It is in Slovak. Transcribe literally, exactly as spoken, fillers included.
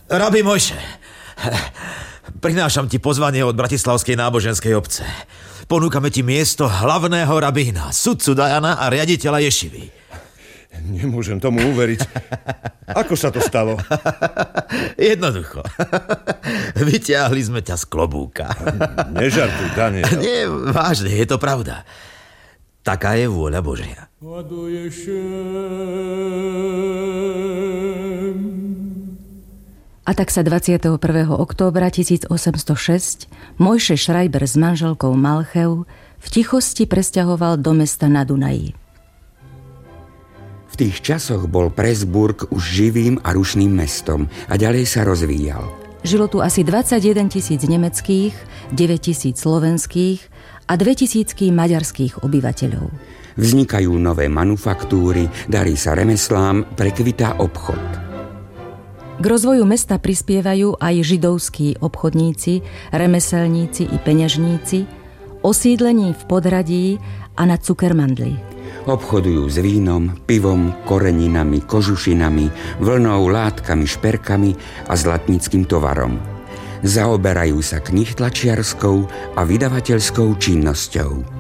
Rabi Mojše, prinášam ti pozvanie od Bratislavskej náboženskej obce. Ponúkame ti miesto hlavného rabína, sudcu Dajana a riaditeľa ješivy. Nemôžem tomu uveriť. Ako sa to stalo? Jednoducho. Vyťahli sme ťa z klobúka. Nežartuj, Daniel. Nie, vážne, je to pravda. Taká je vôľa Božia. A tak sa dvadsiateho prvého októbra tisícosemstošesť Mojše Schreiber s manželkou Malcheu v tichosti presťahoval do mesta na Dunaji. V tých časoch bol Pressburg už živým a rušným mestom a ďalej sa rozvíjal. Žilo tu asi dvadsaťjeden tisíc nemeckých, deväť tisíc slovenských a dvetisíc maďarských obyvateľov. Vznikajú nové manufaktúry, darí sa remeslám, prekvitá obchod. K rozvoju mesta prispievajú aj židovskí obchodníci, remeselníci i peňažníci, osídlení v Podradí a na Cukermandli. Obchodujú s vínom, pivom, koreninami, kožušinami, vlnou, látkami, šperkami a zlatnickým tovarom. Zaoberajú sa knihtlačiarskou a vydavateľskou činnosťou.